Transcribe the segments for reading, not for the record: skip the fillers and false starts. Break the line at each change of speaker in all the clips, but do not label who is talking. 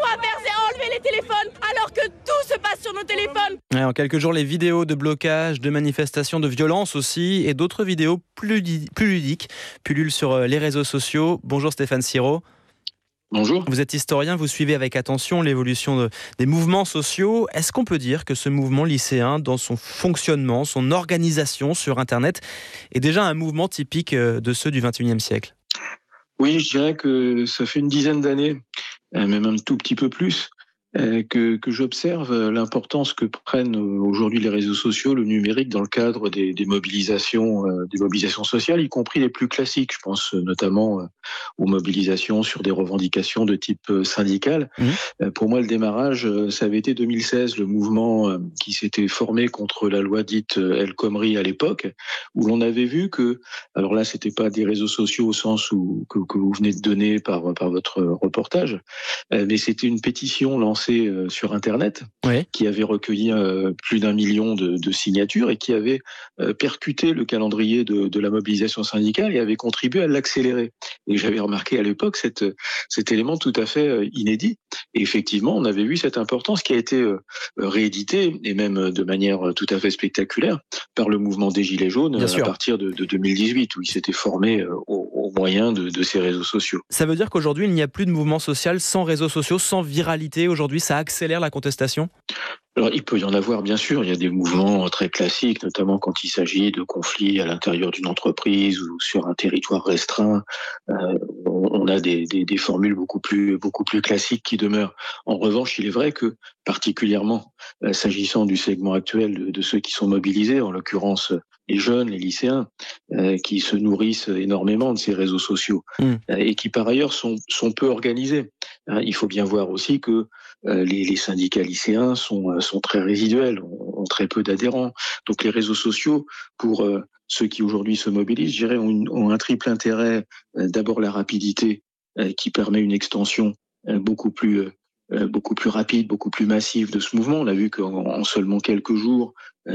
à faire, c'est enlever les téléphones, alors que tout se passe sur nos téléphones.
Ouais, en quelques jours, les vidéos de blocage, de manifestations, de violence aussi, et d'autres vidéos plus ludiques pullulent sur les réseaux sociaux. Bonjour Stéphane Siro.
Bonjour.
Vous êtes historien, vous suivez avec attention l'évolution des mouvements sociaux. Est-ce qu'on peut dire que ce mouvement lycéen, dans son fonctionnement, son organisation sur Internet, est déjà un mouvement typique de ceux du XXIe siècle ?
Oui, je dirais que ça fait une dizaine d'années, même un tout petit peu plus, que j'observe l'importance que prennent aujourd'hui les réseaux sociaux, le numérique, dans le cadre des mobilisations sociales, y compris les plus classiques. Je pense notamment aux mobilisations sur des revendications de type syndical. Pour moi, le démarrage, ça avait été 2016, le mouvement qui s'était formé contre la loi dite El Khomri à l'époque, où l'on avait vu que, alors là, c'était pas des réseaux sociaux au sens que vous venez de donner par votre reportage, mais c'était une pétition lancée sur Internet,
Oui.
qui avait recueilli plus d'1 million de signatures et qui avait percuté le calendrier de la mobilisation syndicale et avait contribué à l'accélérer. Et j'avais remarqué à l'époque cet élément tout à fait inédit. Et effectivement, on avait vu cette importance qui a été rééditée, et même de manière tout à fait spectaculaire, par le mouvement des Gilets jaunes à partir de 2018, où il s'était formé au moyen de ces réseaux sociaux.
Ça veut dire qu'aujourd'hui, il n'y a plus de mouvement social sans réseaux sociaux, sans viralité. Aujourd'hui, ça accélère la contestation ?
Alors, il peut y en avoir, bien sûr. Il y a des mouvements très classiques, notamment quand il s'agit de conflits à l'intérieur d'une entreprise ou sur un territoire restreint. On a des formules beaucoup plus classiques qui demeurent. En revanche, il est vrai que, particulièrement s'agissant du segment actuel de ceux qui sont mobilisés, en l'occurrence les jeunes, les lycéens, qui se nourrissent énormément de ces réseaux sociaux et qui, par ailleurs, sont peu organisés. Il faut bien voir aussi que les syndicats lycéens sont très résiduels, ont très peu d'adhérents. Donc les réseaux sociaux, pour ceux qui aujourd'hui se mobilisent, je dirais, ont un triple intérêt. D'abord la rapidité, qui permet une extension beaucoup plus rapide, beaucoup plus massive de ce mouvement. On a vu qu'en seulement quelques jours,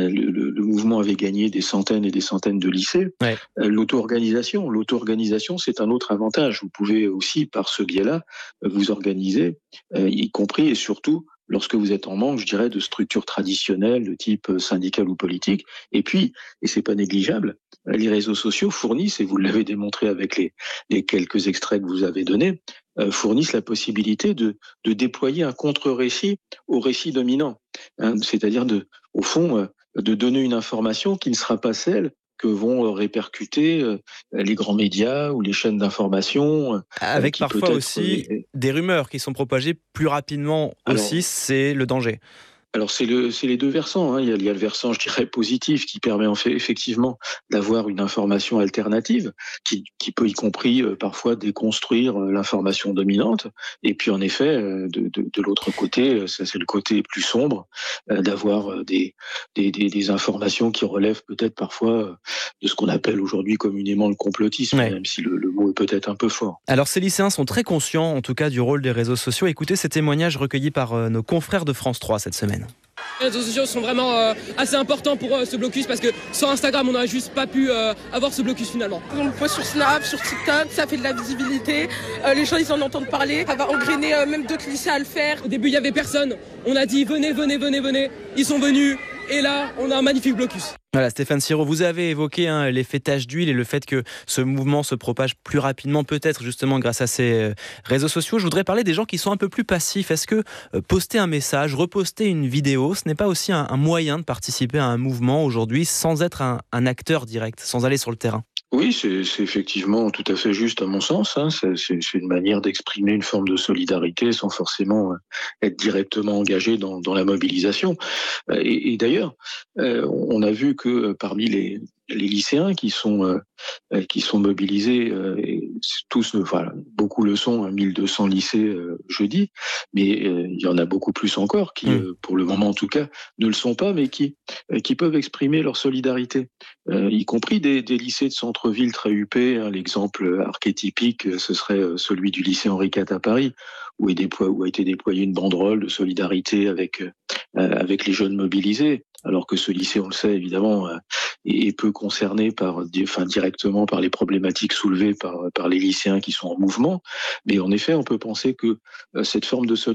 le mouvement avait gagné des centaines et des centaines de lycées.
Ouais.
L'auto-organisation, c'est un autre avantage. Vous pouvez aussi, par ce biais-là, vous organiser, y compris et surtout lorsque vous êtes en manque, je dirais, de structures traditionnelles de type syndical ou politique. Et puis, et c'est pas négligeable, les réseaux sociaux fournissent, et vous l'avez démontré avec les quelques extraits que vous avez donnés, fournissent la possibilité de déployer un contre-récit au récit dominant. C'est-à-dire au fond, de donner une information qui ne sera pas celle que vont répercuter les grands médias ou les chaînes d'information.
Avec parfois aussi des rumeurs qui sont propagées plus rapidement aussi, c'est le danger.
Alors c'est les deux versants. Il y a le versant, je dirais, positif, qui permet effectivement d'avoir une information alternative, qui peut y compris parfois déconstruire l'information dominante. Et puis en effet, de l'autre côté, ça c'est le côté plus sombre, d'avoir des informations qui relèvent peut-être parfois de ce qu'on appelle aujourd'hui communément le complotisme, même si le mot est peut-être un peu fort.
Alors ces lycéens sont très conscients, en tout cas, du rôle des réseaux sociaux. Écoutez ces témoignages recueillis par nos confrères de France 3 cette semaine.
Les réseaux sociaux sont vraiment assez importants pour ce blocus, parce que sans Instagram on n'aurait juste pas pu avoir ce blocus finalement.
On le poste sur Snap, sur TikTok, ça fait de la visibilité, les gens ils en entendent parler, ça va engrainer même d'autres lycées à le faire.
Au début il n'y avait personne, on a dit venez, ils sont venus et là on a un magnifique blocus.
Voilà, Stéphane Siro, vous avez évoqué l'effet tache d'huile et le fait que ce mouvement se propage plus rapidement, peut-être justement grâce à ces réseaux sociaux. Je voudrais parler des gens qui sont un peu plus passifs. Est-ce que poster un message, reposter une vidéo, ce n'est pas aussi un moyen de participer à un mouvement aujourd'hui sans être un acteur direct, sans aller sur le terrain ?
Oui, c'est effectivement tout à fait juste à mon sens. C'est une manière d'exprimer une forme de solidarité sans forcément être directement engagé dans la mobilisation. Et d'ailleurs, on a vu que parmi les lycéens qui sont mobilisés, et tous, beaucoup le sont, 1200 lycées jeudi, mais il y en a beaucoup plus encore qui, pour le moment en tout cas, ne le sont pas, mais qui peuvent exprimer leur solidarité, y compris des lycées de centre-ville très huppés. L'exemple archétypique, ce serait celui du lycée Henri IV à Paris, où a été déployée une banderole de solidarité avec les jeunes mobilisés, alors que ce lycée, on le sait évidemment, est peu concerné directement par les problématiques soulevées par les lycéens qui sont en mouvement. Mais en effet, on peut penser que cette forme de solidarité